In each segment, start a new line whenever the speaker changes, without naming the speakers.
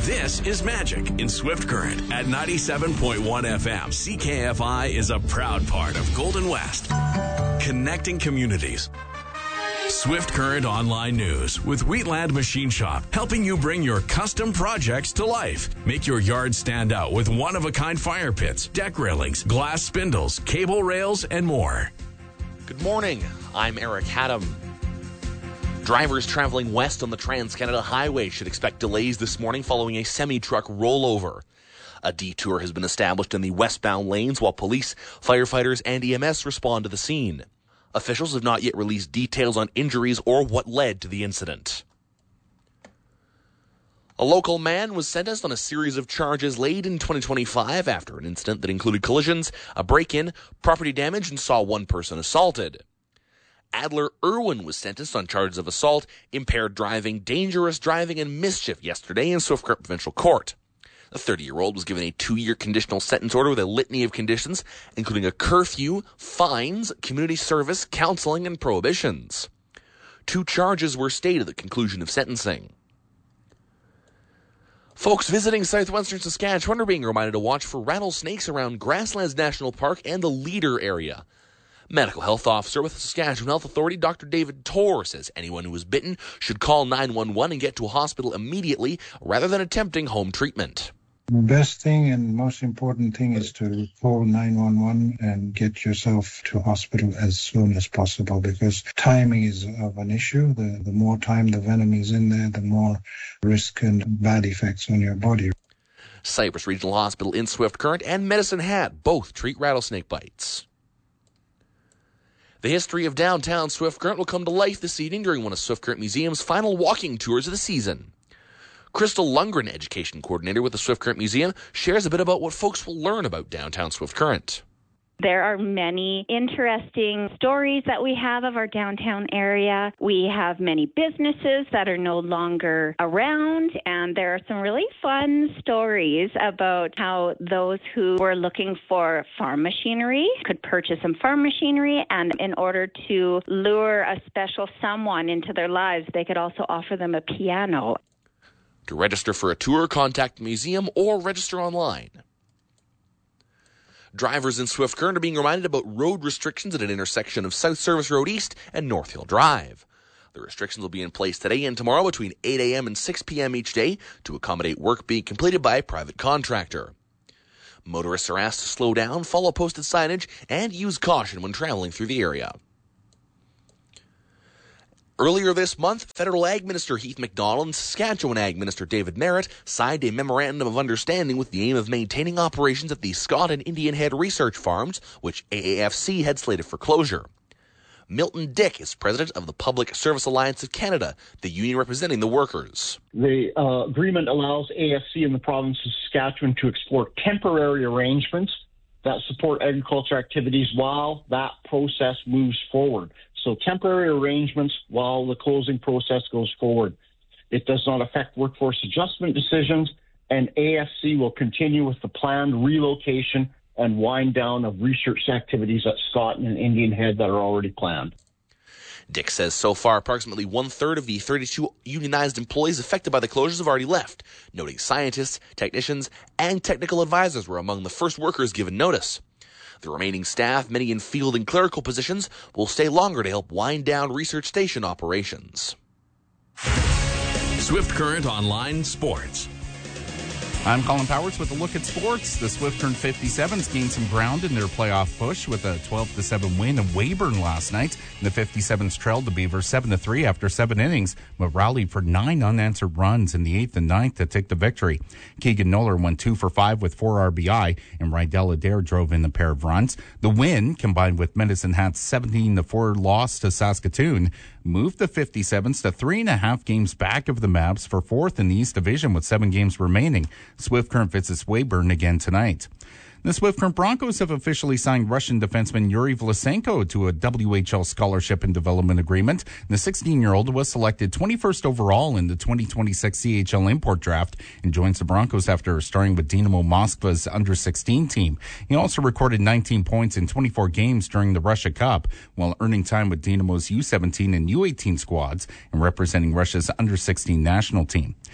This is Magic in Swift Current at 97.1 FM. CKFI is a proud part of Golden West, connecting communities. Swift Current Online News with Wheatland Machine Shop, helping you bring your custom projects to life. Make your yard stand out with one-of-a-kind fire pits, deck railings, glass spindles, cable rails, and more.
Good morning. I'm Eric Haddam. Drivers traveling west on the Trans-Canada Highway should expect delays this morning following a semi-truck rollover. A detour has been established in the westbound lanes while police, firefighters, and EMS respond to the scene. Officials have not yet released details on injuries or what led to the incident. A local man was sentenced on a series of charges late in 2025 after an incident that included collisions, a break-in, property damage, and saw one person assaulted. Adler Irwin was sentenced on charges of assault, impaired driving, dangerous driving, and mischief yesterday in Swift Current Provincial Court. The 30-year-old was given a 2-year conditional sentence order with a litany of conditions, including a curfew, fines, community service, counseling, and prohibitions. 2 charges were stayed at the conclusion of sentencing. Folks visiting southwestern Saskatchewan are being reminded to watch for rattlesnakes around Grasslands National Park and the Leader area. Medical Health Officer with the Saskatchewan Health Authority, Dr. David Torr, says anyone who is bitten should call 911 and get to a hospital immediately rather than attempting home treatment.
The best thing and most important thing is to call 911 and get yourself to hospital as soon as possible, because timing is of an issue. The more time the venom is in there, the more risk and bad effects on your body.
Cypress Regional Hospital in Swift Current and Medicine Hat both treat rattlesnake bites. The history of downtown Swift Current will come to life this evening during one of Swift Current Museum's final walking tours of the season. Crystal Lundgren, Education Coordinator with the Swift Current Museum, shares a bit about what folks will learn about downtown Swift Current.
There are many interesting stories that we have of our downtown area. We have many businesses that are no longer around, and there are some really fun stories about how those who were looking for farm machinery could purchase some farm machinery, and in order to lure a special someone into their lives, they could also offer them a piano.
To register for a tour, contact the museum or register online. Drivers in Swift Current are being reminded about road restrictions at an intersection of South Service Road East and North Hill Drive. The restrictions will be in place today and tomorrow between 8 a.m. and 6 p.m. each day to accommodate work being completed by a private contractor. Motorists are asked to slow down, follow posted signage, and use caution when traveling through the area. Earlier this month, Federal Ag Minister Heath MacDonald and Saskatchewan Ag Minister David Merritt signed a memorandum of understanding with the aim of maintaining operations at the Scott and Indian Head research farms, which AAFC had slated for closure. Milton Dick is president of the Public Service Alliance of Canada, the union representing the workers.
The agreement allows AFC in the province of Saskatchewan to explore temporary arrangements that support agriculture activities while that process moves forward. So temporary arrangements while the closing process goes forward. It does not affect workforce adjustment decisions, and AFC will continue with the planned relocation and wind down of research activities at Scott and Indian Head that are already planned.
Dick says so far approximately one-third of the 32 unionized employees affected by the closures have already left, noting scientists, technicians, and technical advisors were among the first workers given notice. The remaining staff, many in field and clerical positions, will stay longer to help wind down research station operations.
Swift Current Online Sports.
I'm Colin Powers with a look at sports. The Swift Current 57s gained some ground in their playoff push with a 12-7 win in Weyburn last night. The 57s trailed the Beavers 7-3 after 7 innings, but rallied for 9 unanswered runs in the 8th and 9th to take the victory. Keegan Noller went 2 for 5 with 4 RBI, and Rydell Adair drove in a pair of runs. The win, combined with Medicine Hat's 17-4 loss to Saskatoon, moved the 57s to 3.5 games back of the Mavs for 4th in the East Division with 7 games remaining. Swift Current visits Weyburn again tonight. The Swift Current Broncos have officially signed Russian defenseman Yuri Vlasenko to a WHL scholarship and development agreement. The 16-year-old was selected 21st overall in the 2026 CHL import draft and joins the Broncos after starting with Dynamo Moskva's under-16 team. He also recorded 19 points in 24 games during the Russia Cup, while earning time with Dynamo's U17 and U18 squads and representing Russia's under-16 national team.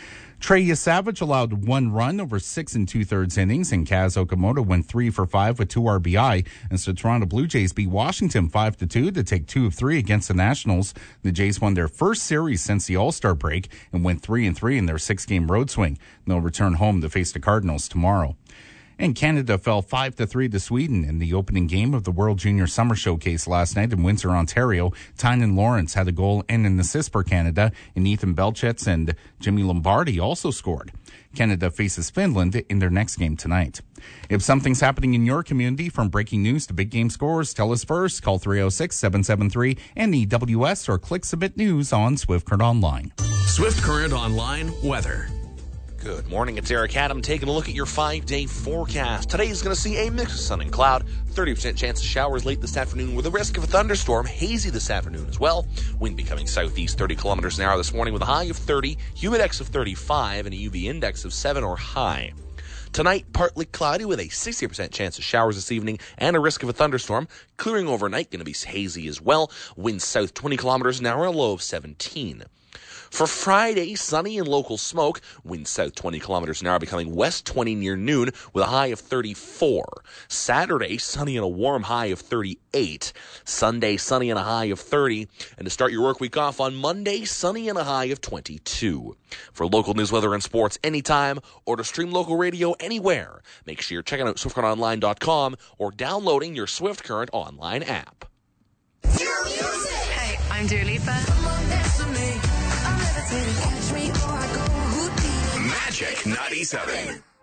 Trey Savage allowed 1 run over 6 2/3 innings, and Kaz Okamoto went 3 for 5 with 2 RBI. And so Toronto Blue Jays beat Washington 5-2 to take 2 of 3 against the Nationals. The Jays won their first series since the All-Star break and went 3-3 in their 6-game road swing. They'll return home to face the Cardinals tomorrow. And Canada fell 5-3 to Sweden in the opening game of the World Junior Summer Showcase last night in Windsor, Ontario. Tynan Lawrence had a goal and an assist for Canada, and Ethan Belchets and Jimmy Lombardi also scored. Canada faces Finland in their next game tonight. If something's happening in your community, from breaking news to big game scores, tell us first. Call 306-773-NEWS or click Submit News on Swift Current Online.
Swift Current Online weather.
Good morning, it's Eric Adam taking a look at your 5-day forecast. Today is going to see a mix of sun and cloud, 30% chance of showers late this afternoon with a risk of a thunderstorm, hazy this afternoon as well. Wind becoming southeast 30 kilometers an hour this morning with a high of 30, humidex of 35, and a UV index of 7 or high. Tonight, partly cloudy with a 60% chance of showers this evening and a risk of a thunderstorm. Clearing overnight, going to be hazy as well. Wind south 20 kilometers an hour, a low of 17. For Friday, sunny and local smoke, wind south 20 kilometers an hour becoming west 20 near noon with a high of 34. Saturday, sunny and a warm high of 38. Sunday, sunny and a high of 30. And to start your work week off on Monday, sunny and a high of 22. For local news, weather, and sports anytime, or to stream local radio anywhere, make sure you're checking out SwiftCurrentOnline.com or downloading your Swift Current Online app.
Hey, I'm Dua Lipa.
Magic 97.